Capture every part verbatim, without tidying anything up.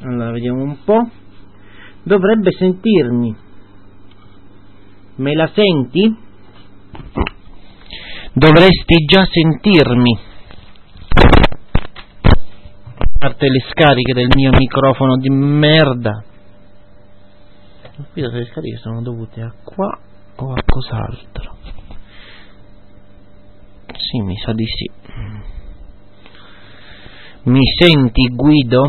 Allora, vediamo un po'. Dovrebbe sentirmi. Me la senti? Dovresti già sentirmi. A parte le scariche del mio microfono di merda. Non vedo se le scariche sono dovute a qua o a cos'altro. Sì, mi sa di sì. Mi senti, Guido?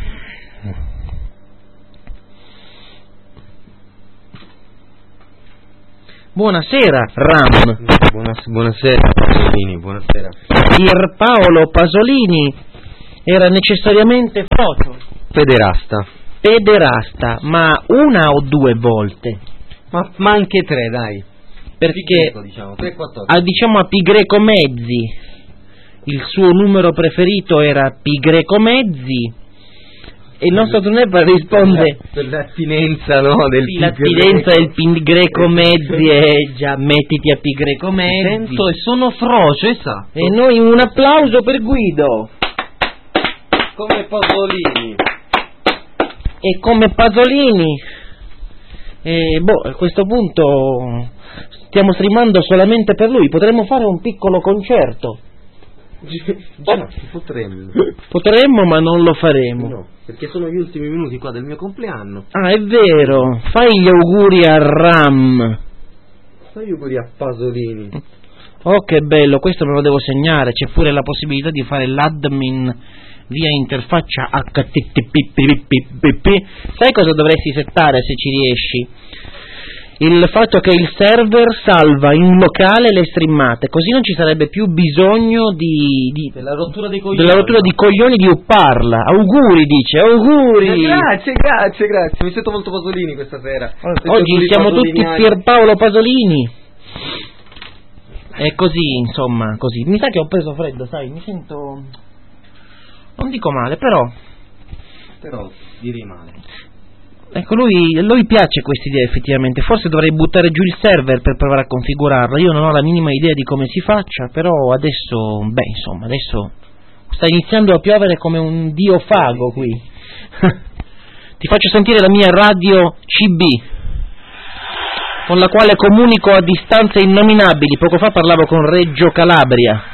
Buonasera, Ram. Buonas- buonasera, Pasolini, buonasera. Pierpaolo Pasolini era necessariamente foto. Pederasta. Pederasta, ma una o due volte? Ma, ma anche tre, dai. Perché, Greco, diciamo, tre, quattordici. a, diciamo a Pi Greco Mezzi, il suo numero preferito era Pi Greco Mezzi, e il nostro Tuneppa risponde... Per l'attinenza, no? Del sì, l'attinenza del Pi Greco Mezzi e già mettiti a Pi Greco Mezzi. Sento e sono frocio, esatto. E noi un applauso per Guido. Come Pasolini. E come Pasolini, e boh, a questo punto stiamo streamando solamente per lui. Potremmo fare un piccolo concerto. Già, potremmo. Potremmo, ma non lo faremo. No, perché sono gli ultimi minuti qua del mio compleanno. Ah, è vero. Fai gli auguri a Ram. Fai gli auguri a Pasolini. Oh, che bello, questo me lo devo segnare. C'è pure la possibilità di fare l'admin via interfaccia acca ti ti pi pi pi pi pi. Sai cosa dovresti settare se ci riesci? Il fatto che il server salva in locale le streamate, così non ci sarebbe più bisogno di, di della rottura dei coglioni. della rottura di coglioni di upparla. Auguri, dice, auguri. Eh, grazie, grazie, grazie. Mi sento molto Pasolini questa sera. Oggi siamo tutti Pierpaolo Pasolini. È così, insomma, così. Mi sa che ho preso freddo, sai, mi sento... Non dico male, però... Però direi male. Ecco, lui, lui piace questa idea effettivamente. Forse dovrei buttare giù il server per provare a configurarla. Io non ho la minima idea di come si faccia, però adesso, beh, insomma, adesso sta iniziando a piovere come un dio fago qui. Ti faccio sentire la mia radio C B, con la quale comunico a distanze innominabili. Poco fa parlavo con Reggio Calabria.